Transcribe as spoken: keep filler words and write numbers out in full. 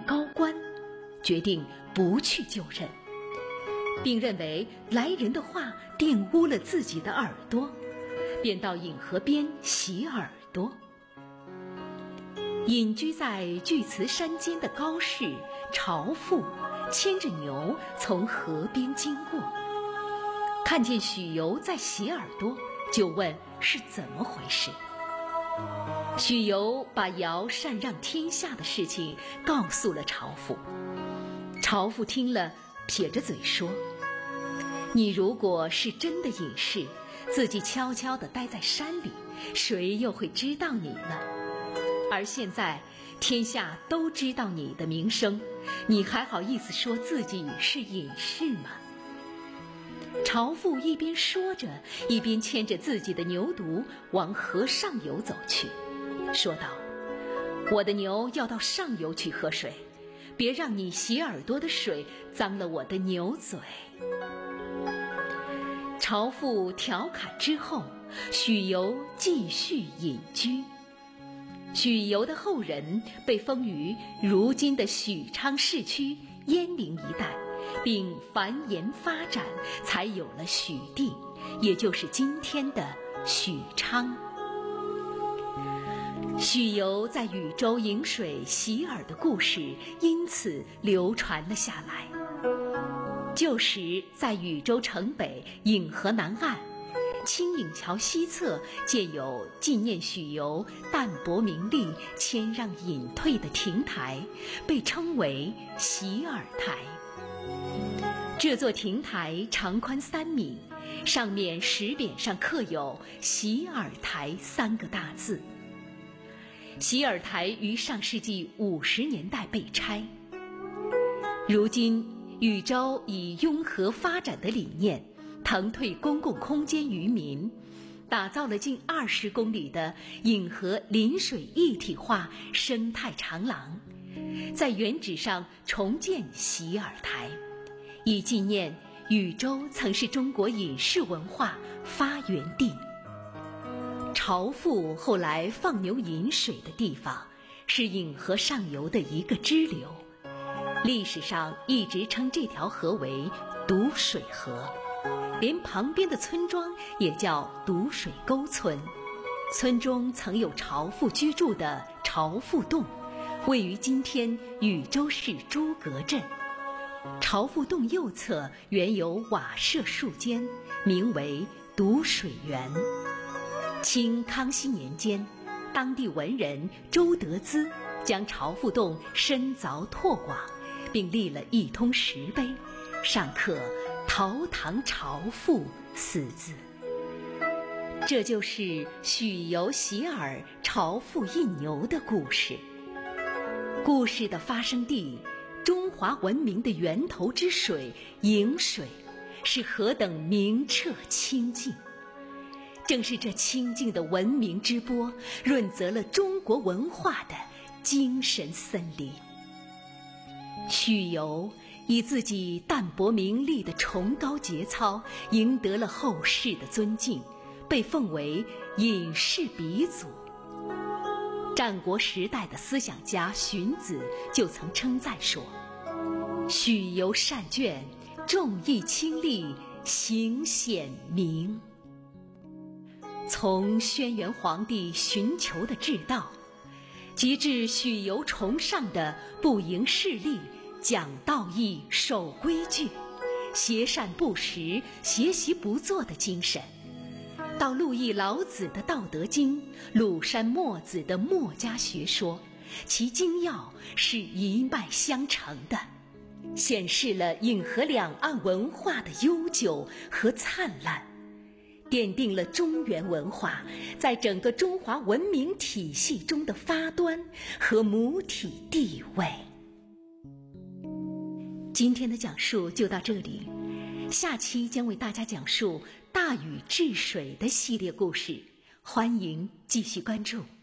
高官，决定不去就任，并认为来人的话玷污了自己的耳朵，便到颍河边洗耳朵。隐居在巨慈山间的高士朝父牵着牛从河边经过，看见许由在洗耳朵，就问是怎么回事。许由把尧禅让天下的事情告诉了朝父。朝父听了，撇着嘴说：你如果是真的隐士，自己悄悄地待在山里，谁又会知道你呢？而现在天下都知道你的名声，你还好意思说自己是隐士吗？朝父一边说着，一边牵着自己的牛犊往河上游走去，说道：我的牛要到上游去喝水，别让你洗耳朵的水脏了我的牛嘴。朝父调侃之后，许由继续隐居。许由的后人被封于如今的许昌市区鄢陵一带，并繁衍发展，才有了许地，也就是今天的许昌。许由在禹州饮水洗耳的故事因此流传了下来。旧时在禹州城北颍河南岸青颍桥西侧建有纪念许由淡泊名利、谦让隐退的亭台，被称为洗耳台。这座亭台长宽三米，上面石匾上刻有洗耳台三个大字。洗耳台于上世纪五十年代被拆。如今禹州以拥河发展的理念，腾退公共空间于民，打造了近二十公里的颍河临水一体化生态长廊，在原址上重建洗耳台，以纪念禹州曾是中国隐士文化发源地。朝父后来放牛饮水的地方是颍河上游的一个支流，历史上一直称这条河为堵水河，连旁边的村庄也叫堵水沟村。村中曾有朝父居住的朝父洞，位于今天禹州市诸葛镇。朝父洞右侧原有瓦舍数间，名为堵水园。清康熙年间，当地文人周德资将朝父洞深凿拓广，并立了一通石碑，上刻陶唐朝父四字。这就是许由洗耳朝父印牛的故事。故事的发生地，中华文明的源头之水颍水，是何等明澈清净。正是这清净的文明之波，润泽了中国文化的精神森林。许由以自己淡泊名利的崇高节操，赢得了后世的尊敬，被奉为隐士鼻祖。战国时代的思想家荀子就曾称赞说：许由善卷，重义轻利，行显明。从轩辕皇帝寻求的治道，及至许由崇尚的不迎势利、讲道义、守规矩、携善不实、学习不做的精神，到陆毅老子的《道德经》，鲁山墨子的墨家学说，其精要是一脉相承的，显示了颍河两岸文化的悠久和灿烂，奠定了中原文化在整个中华文明体系中的发端和母体地位。今天的讲述就到这里，下期将为大家讲述大禹治水的系列故事，欢迎继续关注。